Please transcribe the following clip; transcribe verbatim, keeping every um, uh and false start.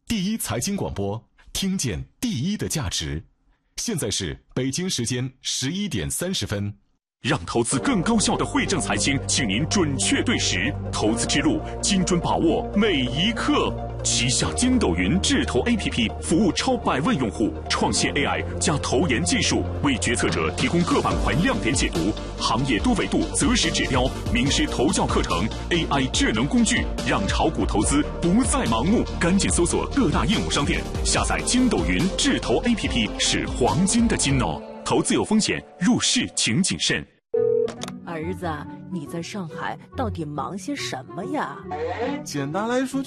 第一财经广播，听见第一的价值。现在是北京时间十一点三十分。 让投资更高效的惠正财经，请您准确对时，投资之路精准把握每一刻。旗下筋斗云智投 A P P 服务超百万用户，创新 A I 加投研技术，为决策者提供各板块亮点解读、行业多维度择时指标、名师投教课程、A I 智能工具，让炒股投资不再盲目。赶紧搜索各大应用商店，下载筋斗云智投 A P P 是黄金的金哦。投资有风险，入市请谨慎。 儿子，你在上海到底忙些什么呀？ 简单来说